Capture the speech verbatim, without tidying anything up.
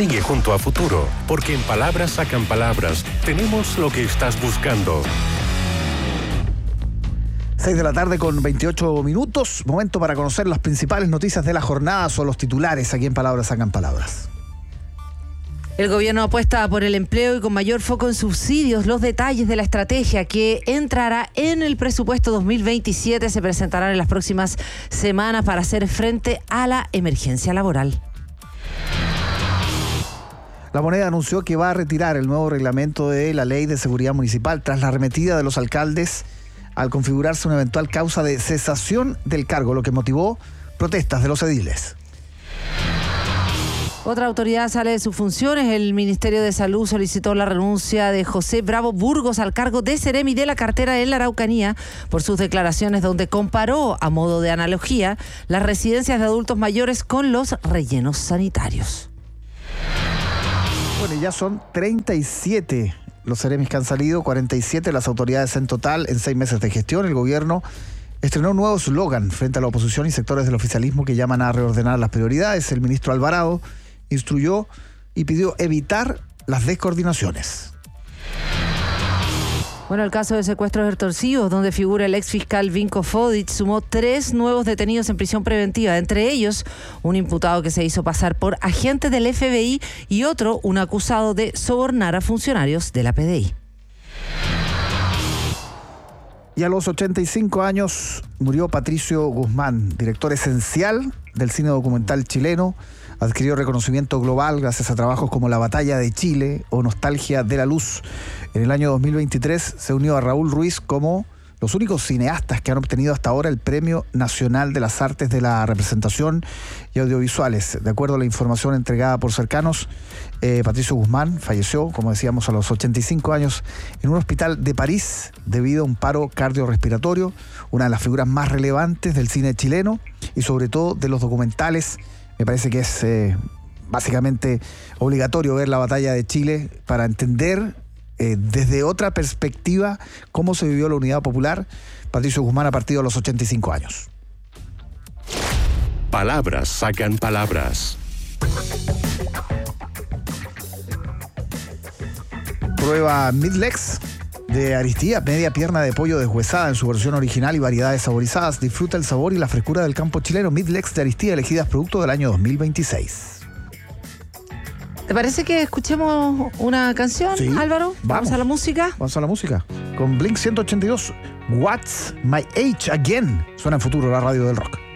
Sigue junto a Futuro, porque en Palabras Sacan Palabras tenemos lo que estás buscando. seis de la tarde con veintiocho minutos. Momento para conocer las principales noticias de la jornada. Son los titulares aquí en Palabras Sacan Palabras. El gobierno apuesta por el empleo y con mayor foco en subsidios. Los detalles de la estrategia que entrará en el presupuesto dos mil veintisiete se presentarán en las próximas semanas para hacer frente a la emergencia laboral. La Moneda anunció que va a retirar el nuevo reglamento de la Ley de Seguridad Municipal tras la arremetida de los alcaldes al configurarse una eventual causa de cesación del cargo, lo que motivó protestas de los ediles. Otra autoridad sale de sus funciones. El Ministerio de Salud solicitó la renuncia de José Bravo Burgos al cargo de Seremi de la cartera en la Araucanía por sus declaraciones donde comparó, a modo de analogía, las residencias de adultos mayores con los rellenos sanitarios. Bueno, ya son treinta y siete los seremis que han salido, cuarenta y siete las autoridades en total en seis meses de gestión. El gobierno estrenó un nuevo eslogan frente a la oposición y sectores del oficialismo que llaman a reordenar las prioridades. El ministro Alvarado instruyó y pidió evitar las descoordinaciones. Bueno, el caso de secuestros extorsivos, donde figura el exfiscal Vinko Fodic, sumó tres nuevos detenidos en prisión preventiva, entre ellos un imputado que se hizo pasar por agente del F B I y otro, un acusado de sobornar a funcionarios de la P D I. Y a los ochenta y cinco años murió Patricio Guzmán, director esencial del cine documental chileno. Adquirió reconocimiento global gracias a trabajos como La Batalla de Chile o Nostalgia de la Luz. En el año dos mil veintitrés se unió a Raúl Ruiz como los únicos cineastas que han obtenido hasta ahora el Premio Nacional de las Artes de la Representación y Audiovisuales. De acuerdo a la información entregada por cercanos, eh, Patricio Guzmán falleció, como decíamos, a los ochenta y cinco años en un hospital de París debido a un paro cardiorrespiratorio, una de las figuras más relevantes del cine chileno y sobre todo de los documentales. Me parece que es eh, básicamente obligatorio ver La Batalla de Chile para entender eh, desde otra perspectiva cómo se vivió la Unidad Popular. Patricio Guzmán ha partido a los ochenta y cinco años. Palabras Sacan Palabras. Prueba Midlex de Aristía, media pierna de pollo deshuesada en su versión original y variedades saborizadas. Disfruta el sabor y la frescura del campo chileno. Midlex de Aristía, elegidas producto del año dos mil veintiséis. ¿Te parece que escuchemos una canción, Sí, Álvaro? vamos. ¿Vamos a la música? Vamos a la música. Con Blink ciento ochenta y dos, What's My Age Again. Suena en Futuro, la radio del rock.